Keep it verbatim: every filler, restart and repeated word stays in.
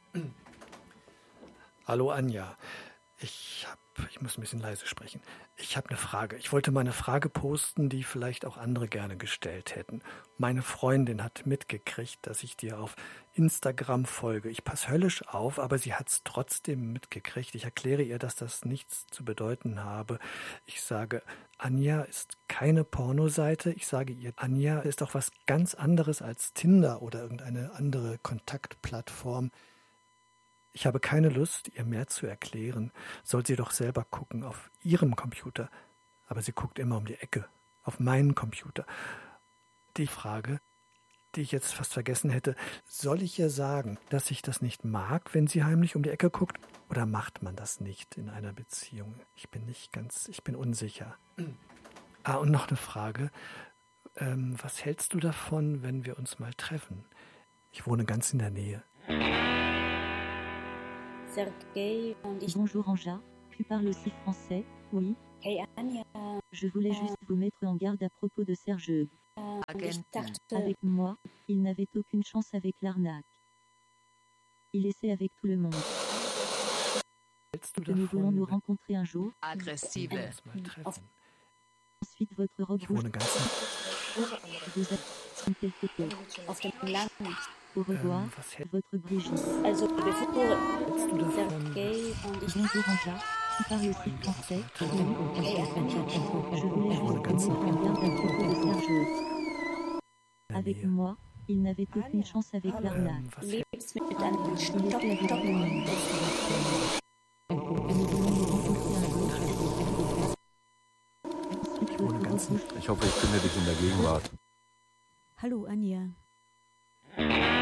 Hallo Anja, ich hab, ich muss ein bisschen leise sprechen. Ich habe eine Frage. Ich wollte mal eine Frage posten, die vielleicht auch andere gerne gestellt hätten. Meine Freundin hat mitgekriegt, dass ich dir auf Instagram folge. Ich passe höllisch auf, aber sie hat es trotzdem mitgekriegt. Ich erkläre ihr, dass das nichts zu bedeuten habe. Ich sage, Anja ist keine Pornoseite. Ich sage ihr, Anja ist auch was ganz anderes als Tinder oder irgendeine andere Kontaktplattform. Ich habe keine Lust, ihr mehr zu erklären. Soll sie doch selber gucken auf ihrem Computer. Aber sie guckt immer um die Ecke, auf meinen Computer. Die Frage, die ich jetzt fast vergessen hätte, soll ich ihr sagen, dass ich das nicht mag, wenn sie heimlich um die Ecke guckt? Oder macht man das nicht in einer Beziehung? Ich bin nicht ganz, ich bin unsicher. Ah, und noch eine Frage. Ähm, was hältst du davon, wenn wir uns mal treffen? Ich wohne ganz in der Nähe. Sergei und ich. Bonjour Anja, tu parles aussi français? Oui. Hey Anja. Je voulais juste vous mettre en garde à propos de Serge. Ich dachte, Avec moi, il n'avait aucune chance avec l'arnaque. Il essaie avec tout le monde. Hältst du Que nous voulons davon, nous wenn rencontrer un jour. wir Aggressive. uns mal treffen? Ensuite votre robe Ich rouge. wohne ganz in Vous êtes quelque chose. auf dem Land. Au revoir, Ähm, was hält- votre Brigitte. Also bevor hältst du davon? Sergei und ich. Bonjour Anja, tu parles aussi français? Oui. Hey Anja. Je voulais juste vous mettre en garde à propos de Serge. in der Avec Nähe? moi, il n'avait aucune chance avec l'arnaque. Ähm, was hält- Lebst mit einem Il Stopp, essaie avec Stopp. tout le monde. Que nous voulons nous rencontrer un jour. Ensuite Ich wohne votre ganz robe in rouge. Ich hoffe, ich finde dich in der Gegenwart. Hallo Anja.